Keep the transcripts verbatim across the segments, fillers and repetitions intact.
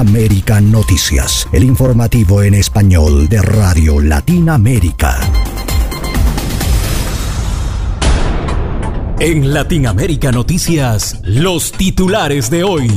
Latinoamérica Noticias, el informativo en español de Radio Latinoamérica. En Latinoamérica Noticias, los titulares de hoy.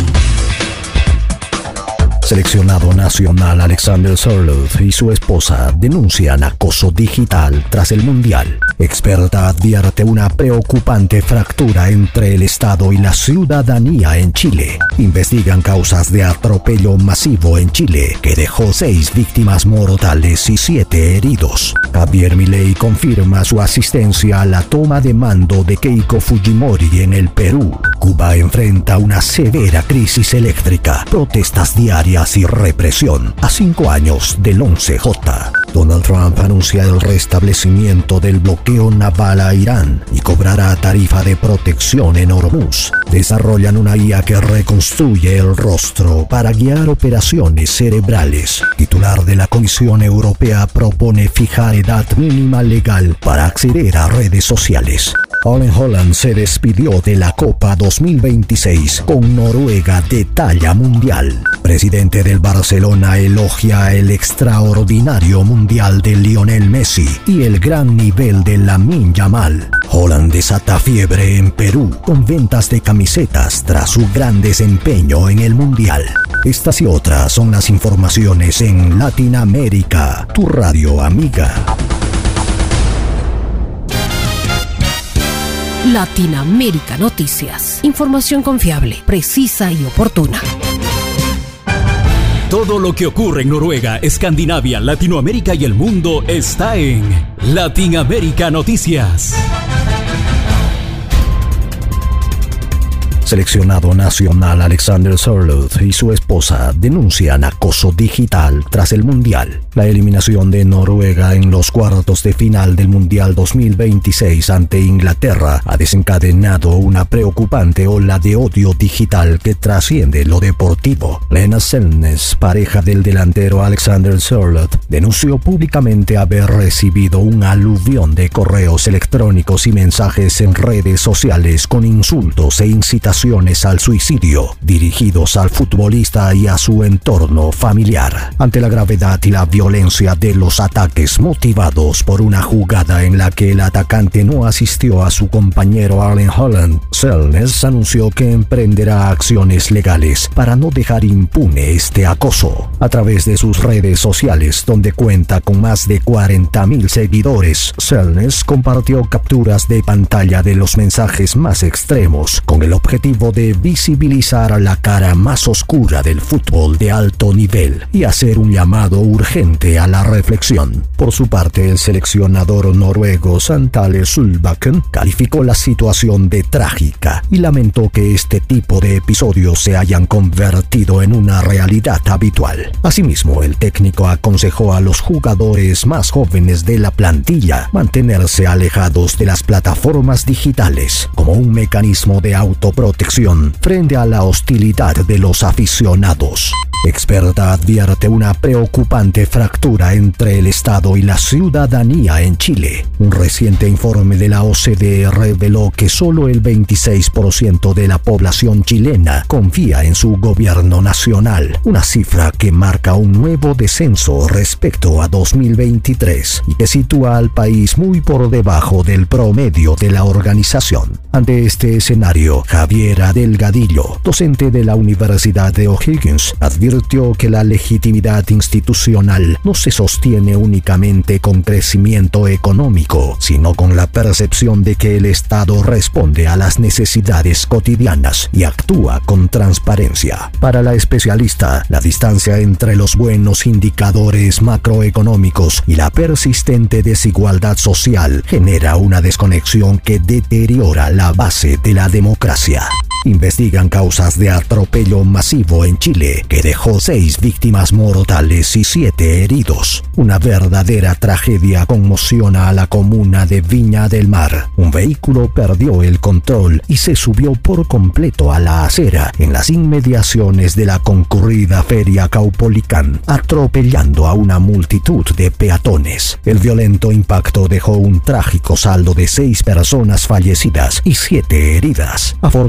Seleccionado nacional Alexander Sørloth y su esposa denuncian acoso digital tras el Mundial. Experta advierte una preocupante fractura entre el Estado y la ciudadanía en Chile. Investigan causas de atropello masivo en Chile que dejó seis víctimas mortales y siete heridos. Javier Milei confirma su asistencia a la toma de mando de Keiko Fujimori en el Perú. Cuba enfrenta una severa crisis eléctrica, protestas diarias y represión a cinco años del once J. Donald Trump anuncia el restablecimiento del bloqueo naval a Irán y cobrará tarifa de protección en Hormuz. Desarrollan una I A que reconstruye el rostro para guiar operaciones cerebrales. Titular de la Comisión Europea propone fijar edad mínima legal para acceder a redes sociales. Erling Haaland se despidió de la Copa dos mil veintiséis con Noruega de talla mundial. Presidente del Barcelona elogia el extraordinario mundial de Lionel Messi y el gran nivel de Lamine Yamal. Haaland desata fiebre en Perú con ventas de camisetas tras su gran desempeño en el mundial. Estas y otras son las informaciones en Latinoamérica, tu radio amiga. Latinoamérica Noticias. Información confiable, precisa y oportuna. Todo lo que ocurre en Noruega, Escandinavia, Latinoamérica y el mundo está en Latinoamérica Noticias. Seleccionado nacional Alexander Sørloth y su esposa denuncian acoso digital tras el Mundial. La eliminación de Noruega en los cuartos de final del Mundial dos mil veintiséis ante Inglaterra ha desencadenado una preocupante ola de odio digital que trasciende lo deportivo. Lena Selnes, pareja del delantero Alexander Sørloth, denunció públicamente haber recibido un aluvión de correos electrónicos y mensajes en redes sociales con insultos e incitaciones al suicidio dirigidos al futbolista y a su entorno familiar. Ante la gravedad y la violencia de los ataques motivados por una jugada en la que el atacante no asistió a su compañero Erling Haaland, Selnes anunció que emprenderá acciones legales para no dejar impune este acoso. A través de sus redes sociales, donde cuenta con más de cuarenta mil seguidores, Selnes compartió capturas de pantalla de los mensajes más extremos con el objetivo de visibilizar la cara más oscura del fútbol de alto nivel y hacer un llamado urgente a la reflexión. Por su parte, el seleccionador noruego Santale Solbakken calificó la situación de trágica y lamentó que este tipo de episodios se hayan convertido en una realidad habitual. Asimismo, el técnico aconsejó a los jugadores más jóvenes de la plantilla mantenerse alejados de las plataformas digitales como un mecanismo de autoprotección frente a la hostilidad de los aficionados. Experta advierte una preocupante fractura entre el Estado y la ciudadanía en Chile. Un reciente informe de la O C D E reveló que solo el veintiséis por ciento de la población chilena confía en su gobierno nacional, una cifra que marca un nuevo descenso respecto a dos mil veintitrés y que sitúa al país muy por debajo del promedio de la organización. Ante este escenario, Javier Delgadillo, docente de la Universidad de O'Higgins, advirtió que la legitimidad institucional no se sostiene únicamente con crecimiento económico, sino con la percepción de que el Estado responde a las necesidades cotidianas y actúa con transparencia. Para la especialista, la distancia entre los buenos indicadores macroeconómicos y la persistente desigualdad social genera una desconexión que deteriora la base de la democracia. Investigan causas de atropello masivo en Chile que dejó seis víctimas mortales y siete heridos. Una verdadera tragedia conmociona a la comuna de Viña del Mar. Un vehículo perdió el control y se subió por completo a la acera en las inmediaciones de la concurrida feria Caupolicán, atropellando a una multitud de peatones. El violento impacto dejó un trágico saldo de seis personas fallecidas y siete heridas. Afortunadamente,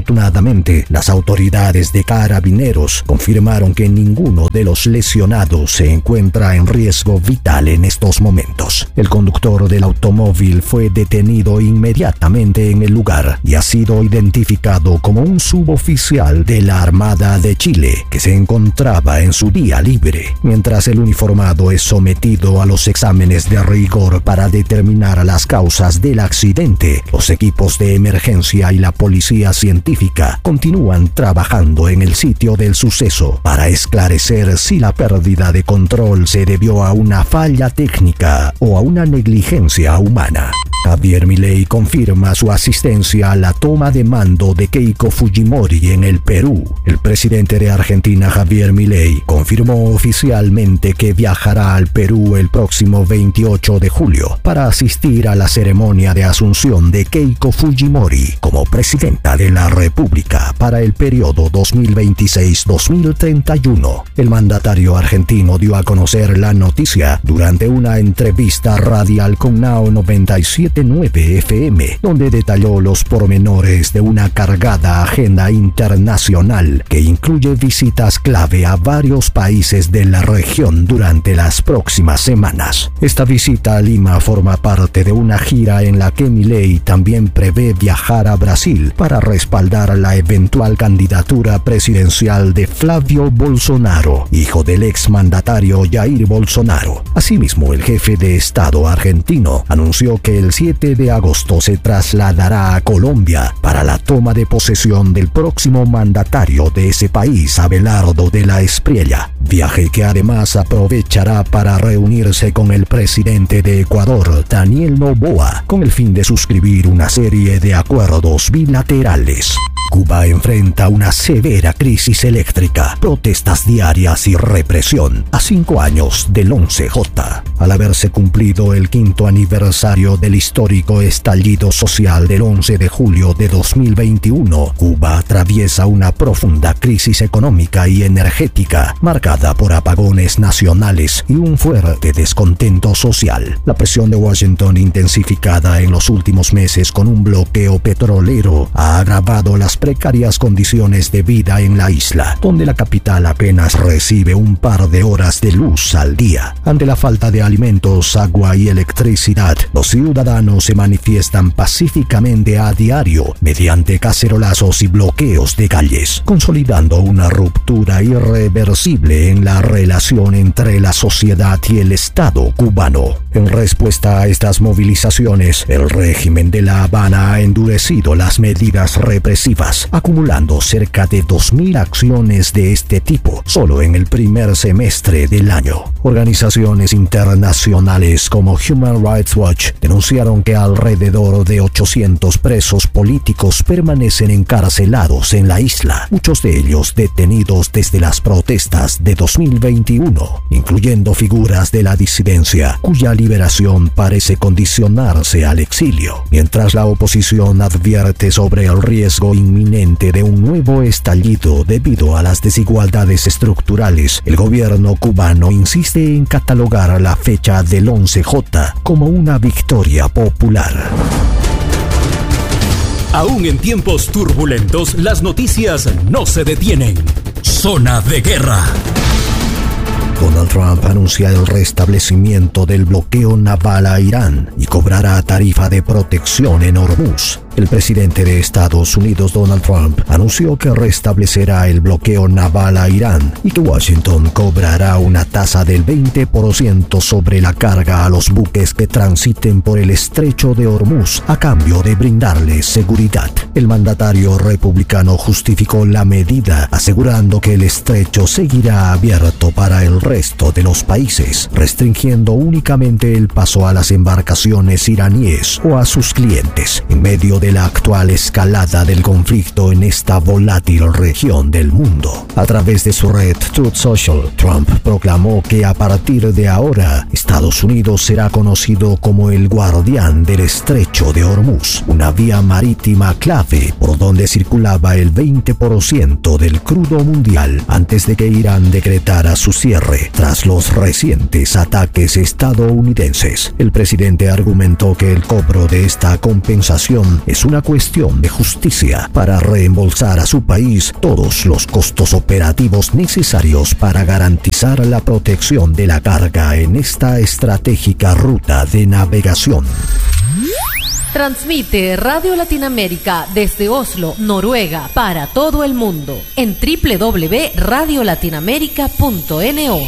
Finalmente, las autoridades de Carabineros confirmaron que ninguno de los lesionados se encuentra en riesgo vital en estos momentos. El conductor del automóvil fue detenido inmediatamente en el lugar y ha sido identificado como un suboficial de la Armada de Chile que se encontraba en su día libre, mientras el uniformado es sometido a los exámenes de rigor para determinar las causas del accidente. Los equipos de emergencia y la policía científica continúan trabajando en el sitio del suceso para esclarecer si la pérdida de control se debió a una falla técnica o a una negligencia humana. Javier Milei confirma su asistencia a la toma de mando de Keiko Fujimori en el Perú. El presidente de Argentina, Javier Milei, confirmó oficialmente que viajará al Perú el próximo veintiocho de julio para asistir a la ceremonia de asunción de Keiko Fujimori como presidenta de la República para el periodo dos mil veintiséis a dos mil treinta y uno. El mandatario argentino dio a conocer la noticia durante una entrevista radial con Now noventa y siete punto nueve F M, donde detalló los pormenores de una cargada agenda internacional que incluye visitas clave a varios países de la región durante las próximas semanas. Esta visita a Lima forma parte de una gira en la que Milei también prevé viajar a Brasil para respaldar la eventual candidatura presidencial de Flavio Bolsonaro, hijo del exmandatario Jair Bolsonaro. Asimismo, el jefe de Estado argentino anunció que el siete de agosto se trasladará a Colombia para la toma de posesión del próximo mandatario de ese país, Abelardo de la Espriella, viaje que además aprovechará para reunirse con el presidente de Ecuador, Daniel Noboa, con el fin de suscribir una serie de acuerdos bilaterales. Cuba enfrenta una severa crisis eléctrica, protestas diarias y represión a cinco años del once J. Al haberse cumplido el quinto aniversario del histórico estallido social del once de julio de dos mil veintiuno, Cuba atraviesa una profunda crisis económica y energética, marcada por apagones nacionales y un fuerte descontento social. La presión de Washington, intensificada en los últimos meses con un bloqueo petrolero, ha agravado las precarias condiciones de vida en la isla, donde la capital apenas recibe un par de horas de luz al día. Ante la falta de alimentos, agua y electricidad, los ciudadanos se manifiestan pacíficamente a diario mediante cacerolazos y bloqueos de calles, consolidando una ruptura irreversible en la relación entre la sociedad y el Estado cubano. En respuesta a estas movilizaciones, el régimen de La Habana ha endurecido las medidas represivas, acumulando cerca de dos mil acciones de este tipo solo en el primer semestre del año. Organizaciones internacionales como Human Rights Watch denunciaron que alrededor de ochocientos presos políticos permanecen encarcelados en la isla, muchos de ellos detenidos desde las protestas de dos mil veintiuno, incluyendo figuras de la disidencia, cuya liberación parece condicionarse al exilio, mientras la oposición advierte sobre el riesgo inminente de un nuevo estallido debido a las desigualdades estructurales. El gobierno cubano insiste en catalogar la fecha del once J como una victoria popular. Aún en tiempos turbulentos, las noticias no se detienen. Zona de guerra. Donald Trump anuncia el restablecimiento del bloqueo naval a Irán y cobrará tarifa de protección en Hormuz. El presidente de Estados Unidos, Donald Trump, anunció que restablecerá el bloqueo naval a Irán y que Washington cobrará una tasa del veinte por ciento sobre la carga a los buques que transiten por el estrecho de Hormuz a cambio de brindarles seguridad. El mandatario republicano justificó la medida, asegurando que el estrecho seguirá abierto para el resto de los países, restringiendo únicamente el paso a las embarcaciones iraníes o a sus clientes, en medio de la actual escalada del conflicto en esta volátil región del mundo. A través de su red Truth Social, Trump proclamó que a partir de ahora, Estados Unidos será conocido como el guardián del estrecho de Hormuz, una vía marítima clave por donde circulaba el veinte por ciento del crudo mundial antes de que Irán decretara su cierre tras los recientes ataques estadounidenses. El presidente argumentó que el cobro de esta compensación es una cuestión de justicia para reembolsar a su país todos los costos operativos necesarios para garantizar la protección de la carga en esta estratégica ruta de navegación. Transmite Radio Latinoamérica desde Oslo, Noruega, para todo el mundo en doble u doble u doble u punto radio latinoamérica punto no.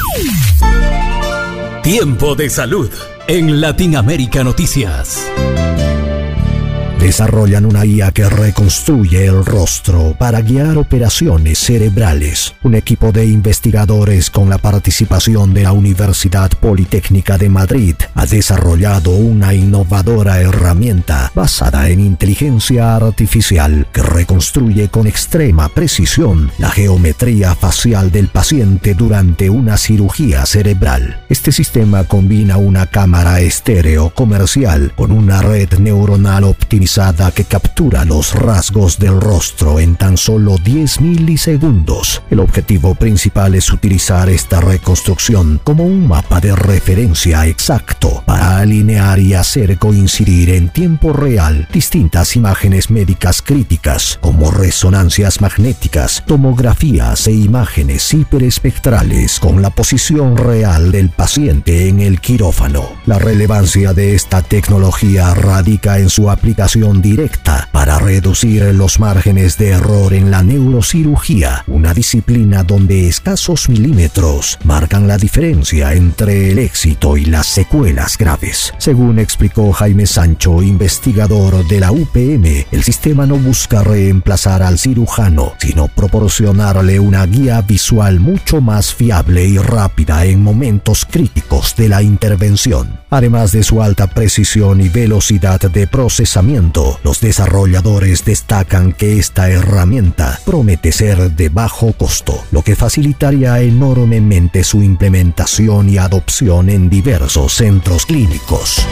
Tiempo de salud en Latinoamérica Noticias. Desarrollan una I A que reconstruye el rostro para guiar operaciones cerebrales. Un equipo de investigadores con la participación de la Universidad Politécnica de Madrid ha desarrollado una innovadora herramienta basada en inteligencia artificial que reconstruye con extrema precisión la geometría facial del paciente durante una cirugía cerebral. Este sistema combina una cámara estéreo comercial con una red neuronal optimizada que captura los rasgos del rostro en tan solo diez milisegundos. El objetivo principal es utilizar esta reconstrucción como un mapa de referencia exacto para alinear y hacer coincidir en tiempo real distintas imágenes médicas críticas como resonancias magnéticas, tomografías e imágenes hiperespectrales con la posición real del paciente en el quirófano. La relevancia de esta tecnología radica en su aplicación directa para reducir los márgenes de error en la neurocirugía, una disciplina donde escasos milímetros marcan la diferencia entre el éxito y las secuelas graves. Según explicó Jaime Sancho, investigador de la U P M, el sistema no busca reemplazar al cirujano, sino proporcionarle una guía visual mucho más fiable y rápida en momentos críticos de la intervención. Además de su alta precisión y velocidad de procesamiento, los desarrolladores destacan que esta herramienta promete ser de bajo costo, lo que facilitaría enormemente su implementación y adopción en diversos centros clínicos.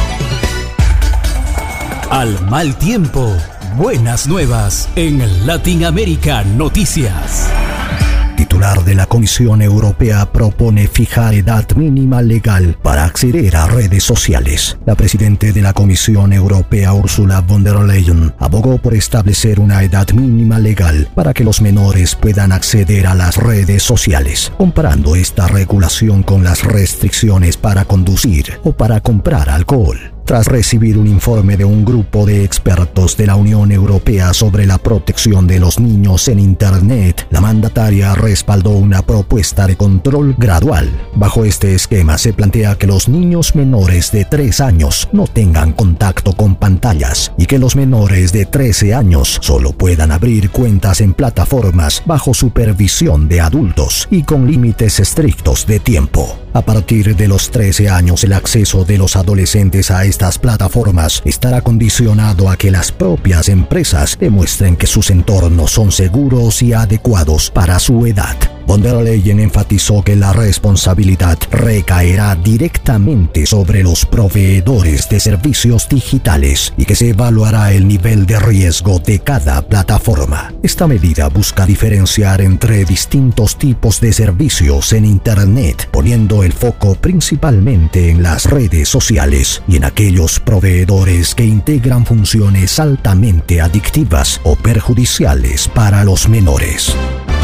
Al mal tiempo, buenas nuevas en Latinoamérica Noticias. Titular de la Comisión Europea propone fijar edad mínima legal para acceder a redes sociales. La presidenta de la Comisión Europea, Ursula von der Leyen, abogó por establecer una edad mínima legal para que los menores puedan acceder a las redes sociales, comparando esta regulación con las restricciones para conducir o para comprar alcohol. Tras recibir un informe de un grupo de expertos de la Unión Europea sobre la protección de los niños en Internet, la mandataria respaldó una propuesta de control gradual. Bajo este esquema se plantea que los niños menores de tres años no tengan contacto con pantallas y que los menores de trece años solo puedan abrir cuentas en plataformas bajo supervisión de adultos y con límites estrictos de tiempo. A partir de los trece años, el acceso de los adolescentes a estas plataformas estará condicionado a que las propias empresas demuestren que sus entornos son seguros y adecuados para su edad. Von der Leyen enfatizó que la responsabilidad recaerá directamente sobre los proveedores de servicios digitales y que se evaluará el nivel de riesgo de cada plataforma. Esta medida busca diferenciar entre distintos tipos de servicios en Internet, poniendo el foco principalmente en las redes sociales y en aquellos proveedores que integran funciones altamente adictivas o perjudiciales para los menores.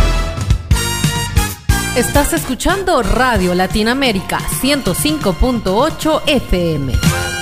Estás escuchando Radio Latinoamérica ciento cinco punto ocho F M.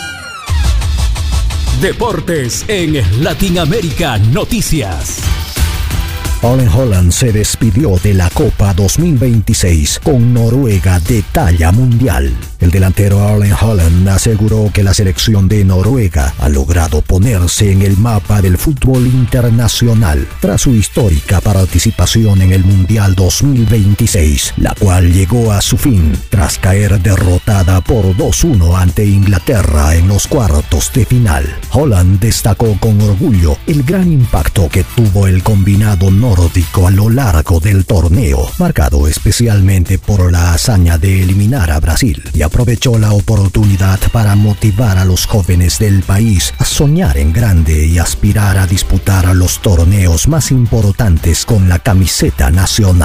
Deportes en Latinoamérica Noticias. Erling Haaland se despidió de la Copa dos mil veintiséis con Noruega de talla mundial. El delantero Erling Haaland aseguró que la selección de Noruega ha logrado ponerse en el mapa del fútbol internacional tras su histórica participación en el Mundial dos mil veintiséis, la cual llegó a su fin tras caer derrotada por dos uno ante Inglaterra en los cuartos de final. Haaland destacó con orgullo el gran impacto que tuvo el combinado nórdico a lo largo del torneo, marcado especialmente por la hazaña de eliminar a Brasil, y aprovechó la oportunidad para motivar a los jóvenes del país a soñar en grande y aspirar a disputar a los torneos más importantes con la camiseta nacional.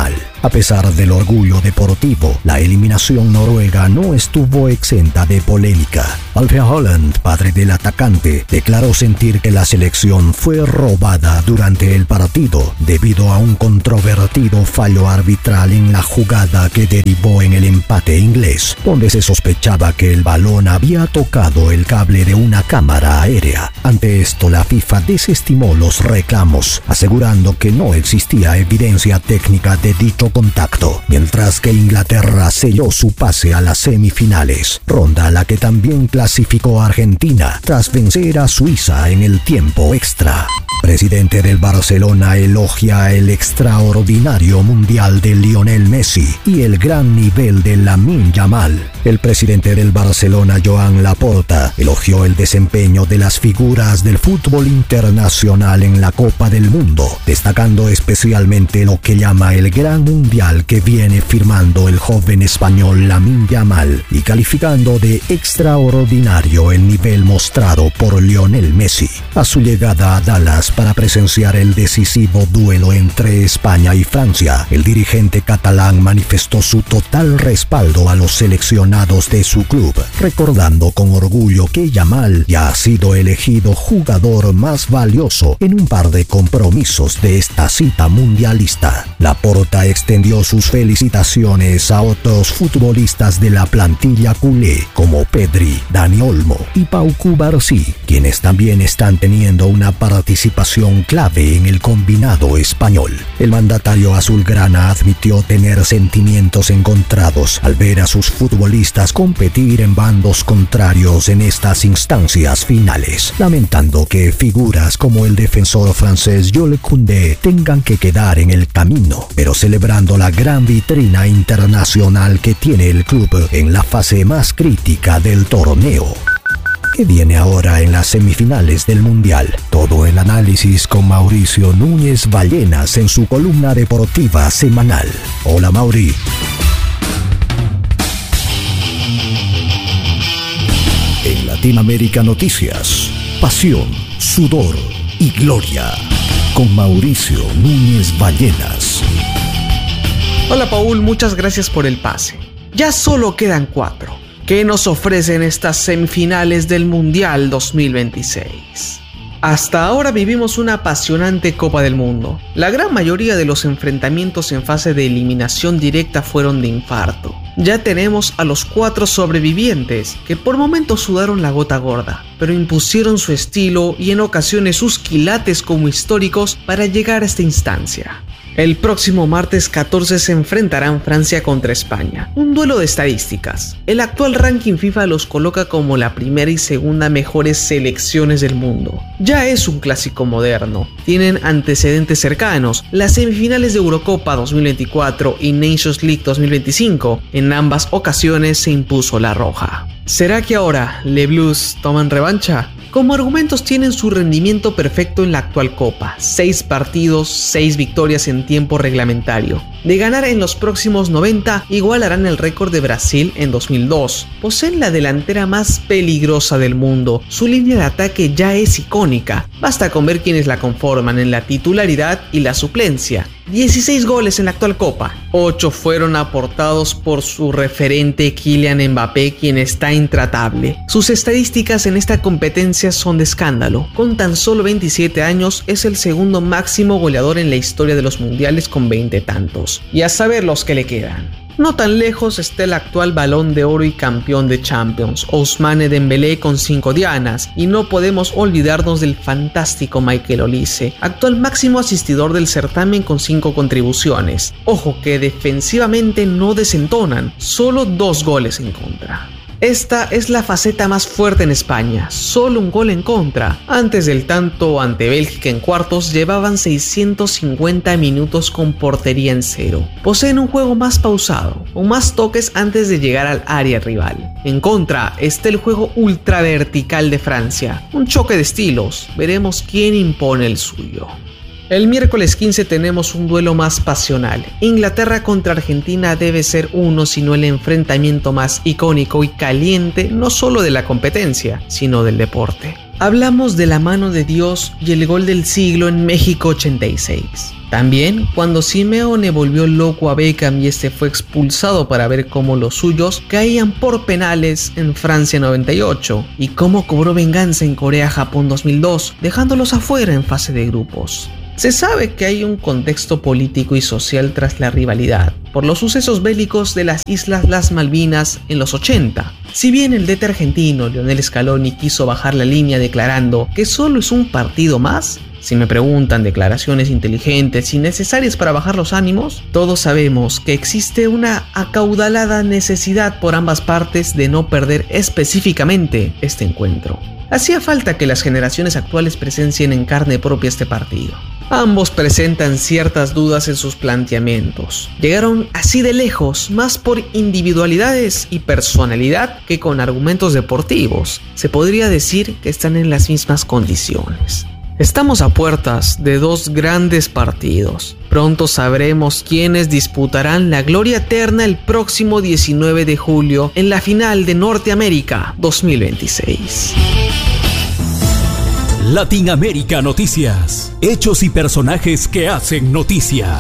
A pesar del orgullo deportivo, la eliminación noruega no estuvo exenta de polémica. Alfred Haaland, padre del atacante, declaró sentir que la selección fue robada durante el partido debido a un controvertido fallo arbitral en la jugada que derivó en el empate inglés, donde se sospechaba que el balón había tocado el cable de una cámara aérea. Ante esto, la FIFA desestimó los reclamos, asegurando que no existía evidencia técnica de dicho contacto, mientras que Inglaterra selló su pase a las semifinales, ronda a la que también clasificó Argentina tras vencer a Suiza en el tiempo extra. Presidente del Barcelona elogia el extraordinario mundial de Lionel Messi y el gran nivel de Lamine Yamal. El presidente del Barcelona, Joan Laporta, elogió el desempeño de las figuras del fútbol internacional en la Copa del Mundo, destacando especialmente lo que llama el gran mundial que viene firmando el joven español Lamine Yamal y calificando de extraordinario el nivel mostrado por Lionel Messi. A su llegada a Dallas para presenciar el decisivo duelo entre España y Francia, el dirigente catalán manifestó su total respaldo a los seleccionados de su club, recordando con orgullo que Yamal ya ha sido elegido jugador más valioso en un par de compromisos de esta cita mundialista. Laporta extendió sus felicitaciones a otros futbolistas de la plantilla culé como Pedri, Dani Olmo y Pau Cubarsí, quienes también están teniendo una participación clave en el combinado español. El mandatario azulgrana admitió tener sentimientos encontrados al ver a sus futbolistas competir en bandos contrarios en estas instancias finales, lamentando que figuras como el defensor francés Jules Koundé tengan que quedar en el camino, pero celebrando la gran vitrina internacional que tiene el club en la fase más crítica del torneo. ¿Qué viene ahora en las semifinales del Mundial? Todo el análisis con Mauricio Núñez Ballenas en su columna deportiva semanal. Hola, Mauri. En Latinoamérica Noticias, pasión, sudor y gloria. Con Mauricio Núñez Ballenas. Hola, Paul, muchas gracias por el pase. Ya solo quedan cuatro. ¿Qué nos ofrecen estas semifinales del Mundial dos mil veintiséis? Hasta ahora vivimos una apasionante Copa del Mundo. La gran mayoría de los enfrentamientos en fase de eliminación directa fueron de infarto. Ya tenemos a los cuatro sobrevivientes que por momentos sudaron la gota gorda, pero impusieron su estilo y en ocasiones sus quilates como históricos para llegar a esta instancia. El próximo martes catorce se enfrentarán Francia contra España, un duelo de estadísticas. El actual ranking FIFA los coloca como la primera y segunda mejores selecciones del mundo. Ya es un clásico moderno, tienen antecedentes cercanos, las semifinales de Eurocopa dos mil veinticuatro y Nations League dos mil veinticinco, en ambas ocasiones se impuso la roja. ¿Será que ahora Les Blues toman revancha? Como argumentos tienen su rendimiento perfecto en la actual Copa, seis partidos, seis victorias en tiempo reglamentario. De ganar en los próximos noventa, igualarán el récord de Brasil en dos mil dos. Poseen la delantera más peligrosa del mundo, su línea de ataque ya es icónica, basta con ver quiénes la conforman en la titularidad y la suplencia. dieciséis goles en la actual Copa, ocho fueron aportados por su referente Kylian Mbappé, quien está intratable. Sus estadísticas en esta competencia son de escándalo. Con tan solo veintisiete años es el segundo máximo goleador en la historia de los mundiales con veinte tantos. Y a saber los que le quedan. No tan lejos está el actual Balón de Oro y campeón de Champions, Ousmane Dembélé con cinco dianas, y no podemos olvidarnos del fantástico Michael Olise, actual máximo asistidor del certamen con cinco contribuciones. Ojo que defensivamente no desentonan, solo dos goles en contra. Esta es la faceta más fuerte en España, solo un gol en contra. Antes del tanto ante Bélgica en cuartos llevaban seiscientos cincuenta minutos con portería en cero. Poseen un juego más pausado, con más toques antes de llegar al área rival. En contra está el juego ultra vertical de Francia, un choque de estilos, veremos quién impone el suyo. El miércoles quince tenemos un duelo más pasional. Inglaterra contra Argentina debe ser uno, sino el enfrentamiento más icónico y caliente, no solo de la competencia, sino del deporte. Hablamos de la mano de Dios y el gol del siglo en México ochenta y seis. También cuando Simeone volvió loco a Beckham y este fue expulsado para ver cómo los suyos caían por penales en Francia noventa y ocho y cómo cobró venganza en Corea-Japón dos mil dos, dejándolos afuera en fase de grupos. Se sabe que hay un contexto político y social tras la rivalidad, por los sucesos bélicos de las Islas Las Malvinas en los ochenta. Si bien el D T argentino Lionel Scaloni quiso bajar la línea declarando que solo es un partido más, si me preguntan declaraciones inteligentes y necesarias para bajar los ánimos, todos sabemos que existe una acaudalada necesidad por ambas partes de no perder específicamente este encuentro. Hacía falta que las generaciones actuales presencien en carne propia este partido. Ambos presentan ciertas dudas en sus planteamientos. Llegaron así de lejos, más por individualidades y personalidad que con argumentos deportivos. Se podría decir que están en las mismas condiciones. Estamos a puertas de dos grandes partidos. Pronto sabremos quiénes disputarán la gloria eterna el próximo diecinueve de julio en la final de Norteamérica dos mil veintiséis. Latinoamérica Noticias. Hechos y personajes que hacen noticia.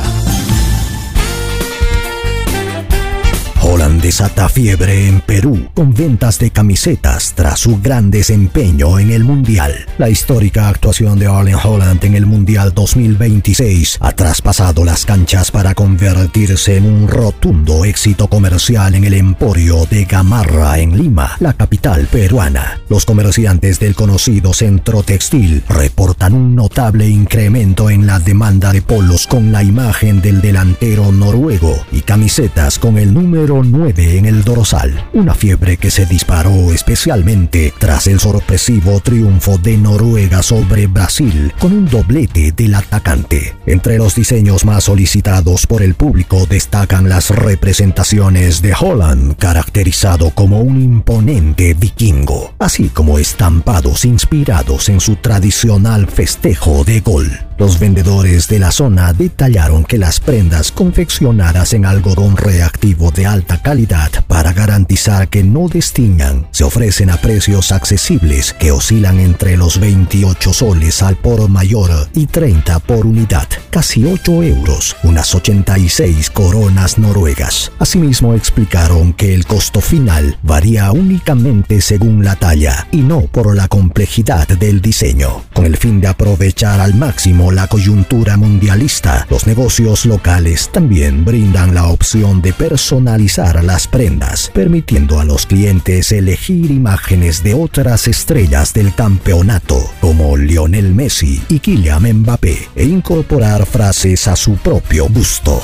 Haaland desata fiebre en Perú con ventas de camisetas tras su gran desempeño en el Mundial. La histórica actuación de Erling Haaland en el Mundial dos mil veintiséis ha traspasado las canchas para convertirse en un rotundo éxito comercial en el emporio de Gamarra en Lima, la capital peruana. Los comerciantes del conocido centro textil reportan un notable incremento en la demanda de polos con la imagen del delantero noruego y camisetas con el número nueve en el dorsal, una fiebre que se disparó especialmente tras el sorpresivo triunfo de Noruega sobre Brasil con un doblete del atacante. Entre los diseños más solicitados por el público destacan las representaciones de Haaland, caracterizado como un imponente vikingo, así como estampados inspirados en su tradicional festejo de gol. Los vendedores de la zona detallaron que las prendas confeccionadas en algodón reactivo de alta calidad para garantizar que no destiñan se ofrecen a precios accesibles que oscilan entre los veintiocho soles al por mayor y treinta por unidad, casi ocho euros, unas ochenta y seis coronas noruegas. Asimismo explicaron que el costo final varía únicamente según la talla y no por la complejidad del diseño. Con el fin de aprovechar al máximo la coyuntura mundialista, los negocios locales también brindan la opción de personalizar las prendas, permitiendo a los clientes elegir imágenes de otras estrellas del campeonato, como Lionel Messi y Kylian Mbappé, e incorporar frases a su propio gusto.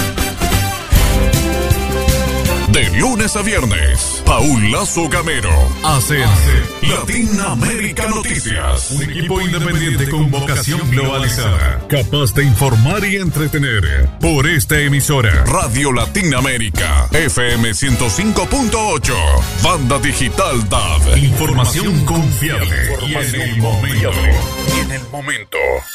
De lunes a viernes, Paul Lazo Gamero hace Latinoamérica Noticias. Un equipo independiente con vocación globalizada, capaz de informar y entretener. Por esta emisora, Radio Latinoamérica, F M ciento cinco punto ocho, Banda Digital D A B. Información confiable y en el momento. Y en el momento.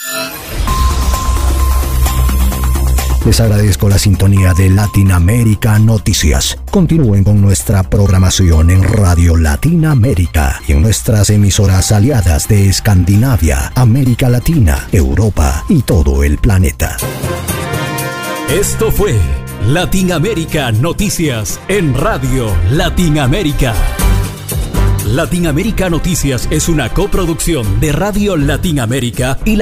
Les agradezco la sintonía de Latinoamérica Noticias. Continúen con nuestra programación en Radio Latinoamérica y en nuestras emisoras aliadas de Escandinavia, América Latina, Europa y todo el planeta. Esto fue Latinoamérica Noticias en Radio Latinoamérica. Latinoamérica Noticias es una coproducción de Radio Latinoamérica y la